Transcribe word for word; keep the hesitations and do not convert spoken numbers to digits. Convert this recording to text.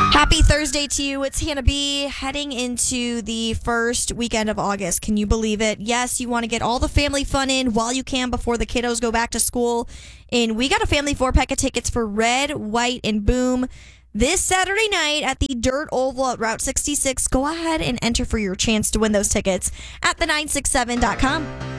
Happy Thursday to you. It's Hannah B. Heading into the first weekend of August. Can you believe it? Yes, you want to get all the family fun in while you can before the kiddos go back to school. And we got a family four-pack of tickets for Red, White, and Boom this Saturday night at the Dirt Oval at Route sixty-six. Go ahead and enter for your chance to win those tickets at the nine six seven dot com.